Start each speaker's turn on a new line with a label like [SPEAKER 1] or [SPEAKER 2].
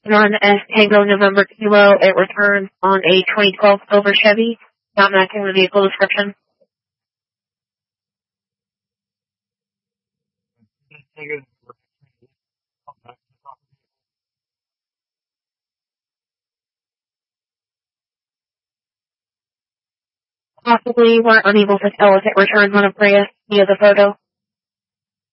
[SPEAKER 1] Run S Tango November Kilo. It returns on a 2012 Silver Chevy, not matching the vehicle description. Possibly weren't unable to tell if it returns on a Prius via the photo.